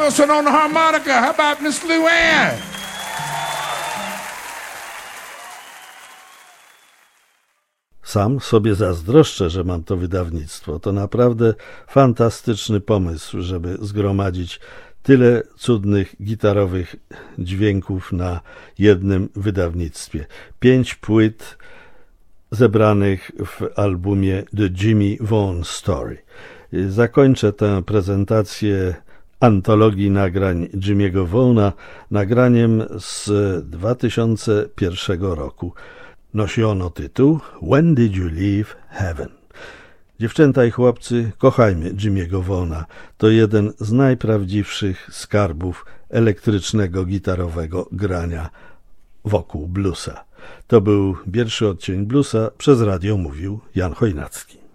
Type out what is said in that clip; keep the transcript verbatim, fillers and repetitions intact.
Donaldson on the harmonica. How about Miss Luann? Sam sobie zazdroszczę, że mam to wydawnictwo. To naprawdę fantastyczny pomysł, żeby zgromadzić tyle cudnych gitarowych dźwięków na jednym wydawnictwie. Pięć płyt zebranych w albumie The Jimmy Vaughan Story. Zakończę tę prezentację antologii nagrań Jimmy'ego Vaughana nagraniem z dwa tysiące pierwszego roku. Nosi ono tytuł When Did You Leave Heaven? Dziewczęta i chłopcy, kochajmy Jimmy'ego Vaughana. To jeden z najprawdziwszych skarbów elektrycznego, gitarowego grania wokół bluesa. To był pierwszy odcień bluesa, przez radio mówił Jan Chojnacki.